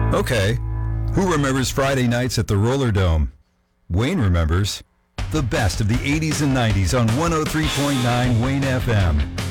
Okay. Who remembers Friday nights at the Roller Dome? Wayne remembers. The best of the 80s and 90s on 103.9 Wayne FM.